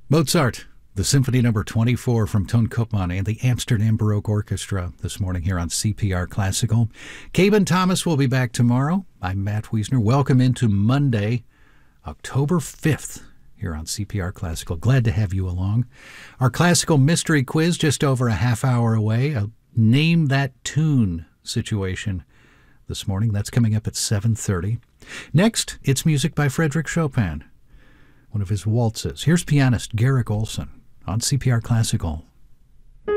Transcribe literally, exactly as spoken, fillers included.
Mozart, the Symphony Number twenty-four from Ton Koopman and the Amsterdam Baroque Orchestra this morning here on C P R Classical. Caben Thomas will be back tomorrow. I'm Matt Wiesner. Welcome into Monday, October fifth, here on C P R Classical. Glad to have you along. Our classical mystery quiz just over a half hour away. A Name That Tune situation this morning. That's coming up at seven thirty. Next, it's music by Frédéric Chopin, one of his waltzes. Here's pianist Garrick Olson on C P R Classical.